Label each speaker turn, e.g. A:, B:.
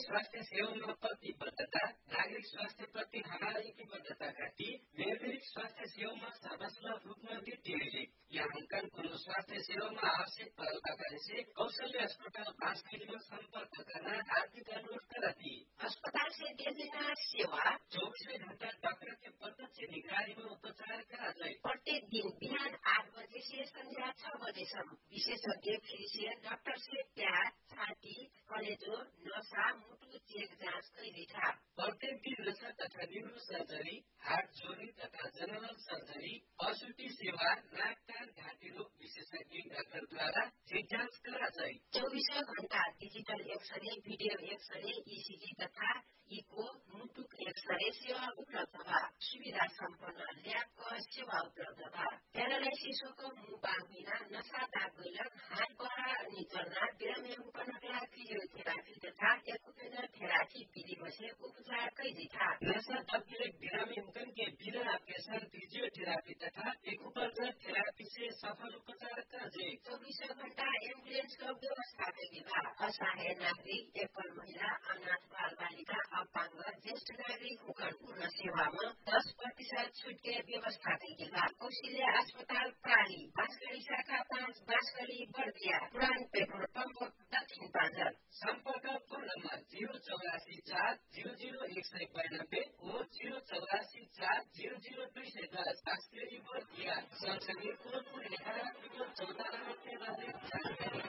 A: स्वास्थ्य सेवामा प्रतिबद्धता, नागरिक स्वास्थ्यप्रति हमारी प्रतिबद्धता ती नागरिक स्वास्थ्य सेवामा सर्वसुलभ रूपमा दिए याङ्कन कुनै स्वास्थ्य सेवामा आवश्यक पहलका से कौशल्य अस्पताल बाँसखेलीमा सम्पर्क गर्न हार्दिक अनुरोध करती। अस्पताल से देना सेवा 24 घण्टा डाक्टर के प्रत्यक्ष निगरानी में उपचार करा जाए। प्रत्येक दिन बिहान 8 बजे से संध्या 6 बजेसम्म विशेषज्ञ फिजिशियन डाक्टर से प्याज, छाती, कलेजो, नसा, मुटु चेक जाँच कैदिथा। प्रत्येक दिन नसा तथा न्यूरो सर्जरी, हार्ट जोड़ी तथा जनरल सर्जरी, प्रसूति सेवा, नाक कान घाँटी रोग विशेषज्ञ डाक्टरद्वारा चेक जाँच करा जाए। 24 घण्टा digital x-ray, video x-ray, ECG तथा इको, मुटु एक्सरे सेवा उपलब्ध बा। सुविधा सम्पन्न ल्याबको सेवा उपलब्ध बा। प्यारालाइसिसको मुबाङ बिना नशा दाग गैलन, हात बढा निचल्ना, बिरामी उपनकला फिजियोथेरापी तथा एक्युपेजर थेरापी विधि बसे उपचार कैदिथा। नशा तब्दील बिरामी के बिना पेशेंट फिजियोथेरापी तथा एक्युपेजर थेरापी से सफल उपचार करे। 24 घण्टा एम्बुलेंस का व्यवस्था कैदी बा। असहाय नागरिक, एकल महिला, अनाथ बाल बालिका, अपाङ्ग, ज्येष्ठ नागरिक पूर्ण सेवामा 10% छुट के व्यवस्था कैदी बा। कौशल्य अस्पताल प्राली, बाँसगढी शाखा 5, बाँसगढी बर्दिया, पुरान पेट्रोल पम्प दक्षिण पाँचल। सम्पर्क फोन नम्बर 084 4 00 192 और 084 4 00 210। बाँसगढी बर्दिया सँगसँगै 14 14 जानकारी